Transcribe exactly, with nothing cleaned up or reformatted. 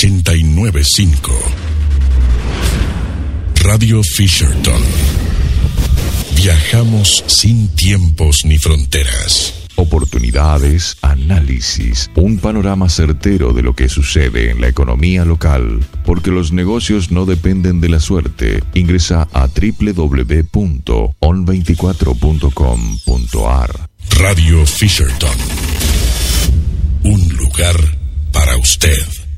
ochenta y nueve punto cinco. Radio Fisherton. Viajamos sin tiempos ni fronteras. Oportunidades, análisis, un panorama certero de lo que sucede en la economía local, porque los negocios no dependen de la suerte. Ingresa a doble u doble u doble u punto on veinticuatro punto com punto a r. Radio Fisherton. Un lugar para usted.